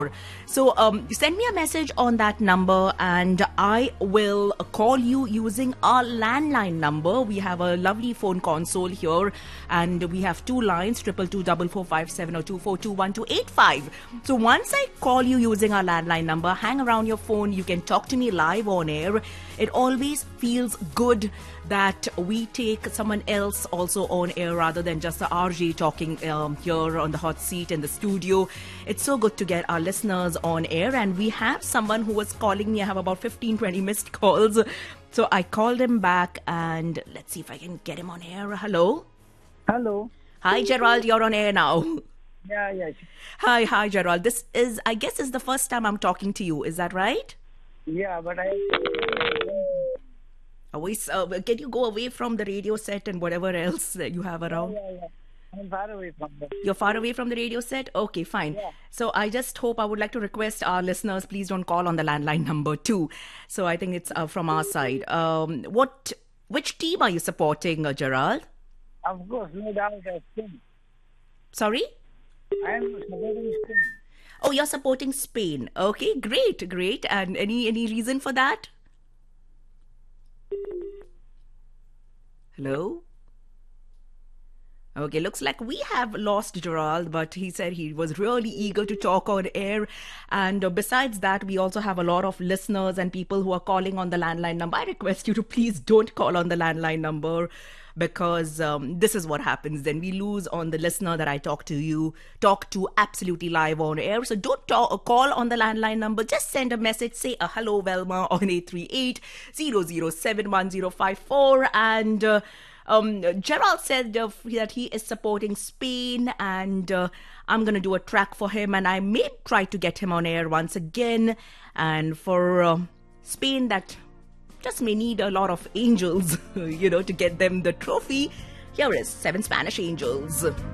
So send me a message on that number and I will call you using our landline number. We have a lovely phone console here and we have two lines, 222-4457 or 242-1285. So once I call you using our landline number, hang around your phone. You can talk to me live on air. It always feels good that we take someone else also on air rather than just the RJ talking here on the hot seat in the studio. It's so good to get our listeners on air, and we have someone who was calling me. I have about 15-20 missed calls. So I called him back and let's see if I can get him on air. Hello? Hello. Hi, Gerald. You're on air now. Yeah. Hi, Gerald. This is, I guess, is the first time I'm talking to you. Is that right? Yeah, but I... Can you go away from the radio set and whatever else that you have around? Yeah. I'm far away from that. You're far away from the radio set? Okay, fine. Yeah. So I just hope, I would like to request our listeners, please don't call on the landline number 2. So I think it's from our side. Which team are you supporting, Gerald? Of course, no doubt, Spain. Sorry? I am supporting Spain. Oh, you're supporting Spain. Okay, great. And any reason for that? Hello? Okay, looks like we have lost Gerald, but he said he was really eager to talk on air. And besides that, we also have a lot of listeners and people who are calling on the landline number. I request you to please don't call on the landline number because this is what happens. Then we lose on the listener that I talk to absolutely live on air. So don't call on the landline number. Just send a message. Say a hello, Velma, on 838-007-1054. And Gerald said that he is supporting Spain, and I'm going to do a track for him, and I may try to get him on air once again. And for Spain, that just may need a lot of angels, to get them the trophy. Here is 7 Spanish Angels.